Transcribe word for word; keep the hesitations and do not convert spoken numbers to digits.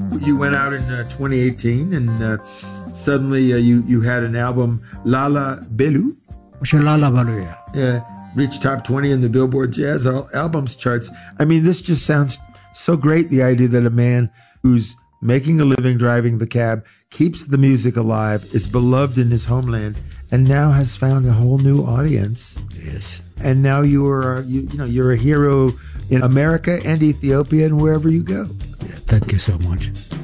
you went out in uh, twenty eighteen, and uh, suddenly uh, you you had an album, Lala Belu. Lala Belu, yeah. Yeah, reached top twenty in the Billboard Jazz Al- Albums charts. I mean, this just sounds so great. The idea that a man who's making a living driving the cab keeps the music alive, is beloved in his homeland, and now has found a whole new audience. Yes. And now you are you you know you're a hero in America and Ethiopia and wherever you go. Yeah, thank you so much.